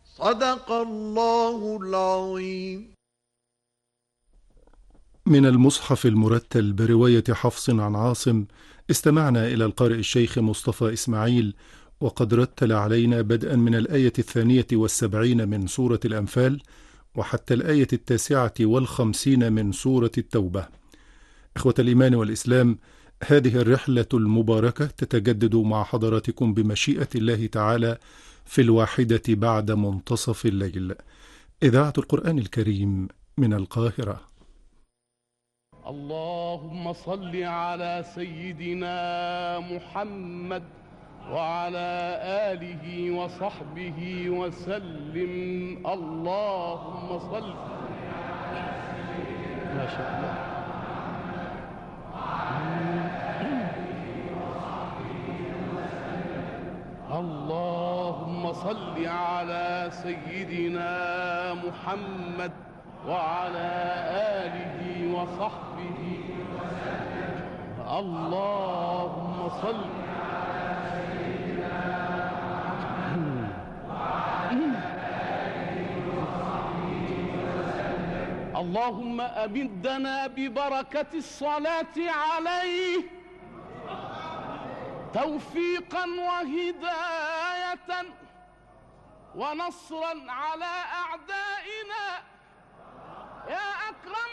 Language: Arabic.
صدق الله العظيم. من المصحف المرتل برواية حفص عن عاصم، استمعنا إلى القارئ الشيخ مصطفى إسماعيل، وقد رتل علينا بدءا من الآية 72 من سورة الأنفال وحتى الآية 59 من سورة التوبة. إخوة الإيمان والإسلام، هذه الرحلة المباركة تتجدد مع حضراتكم بمشيئة الله تعالى في 1 بعد منتصف الليل. إذاعة القرآن الكريم من القاهرة. اللهم صل على سيدنا محمد وعلى آله وصحبه وسلم. اللهم صل. ما شاء الله. اللهم صل على سيدنا محمد وعلى آله وصحبه وسلم. اللهم صل على سيدنا محمد وعلى آله وصحبه وسلم. اللهم أمدنا ببركة الصلاة عليه توفيقا وهداية ونصرا على أعدائنا يا أكرم